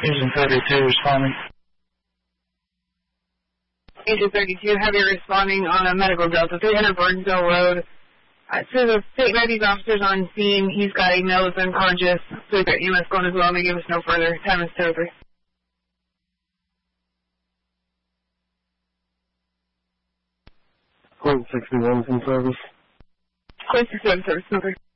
Agent 32 responding. Agent 32, heavy responding on a medical delta 300 Burnsville Road. So the state ready's officers on scene. He's got a male that's unconscious. So we've got EMS going as well. May give us no further. Time is 03. 0.61's in service. 0.61 service, no further.